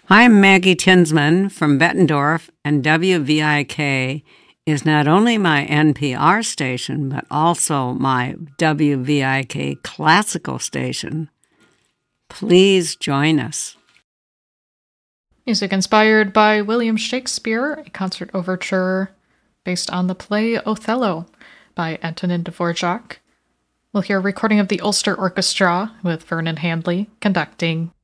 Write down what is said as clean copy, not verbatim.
I'm Maggie Tinsman from Bettendorf, and WVIK is not only my NPR station, but also my WVIK classical station. Please join us. Music inspired by William Shakespeare, a concert overture based on the play Othello by Antonin Dvorak. We'll hear a recording of the Ulster Orchestra with Vernon Handley conducting.